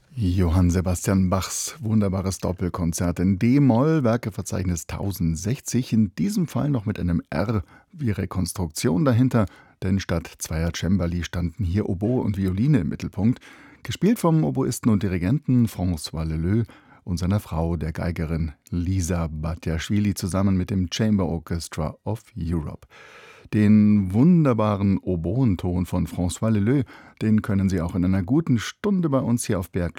Johann Sebastian Bachs wunderbares Doppelkonzert in D-Moll, Werkeverzeichnis 1060, in diesem Fall noch mit einem R wie Rekonstruktion dahinter, denn statt zweier Cembali standen hier Oboe und Violine im Mittelpunkt, gespielt vom Oboisten und Dirigenten François Leleux und seiner Frau, der Geigerin Lisa Batiaschwili, zusammen mit dem Chamber Orchestra of Europe. Den wunderbaren Oboenton von François Leleux, den können Sie auch in einer guten Stunde bei uns hier auf BR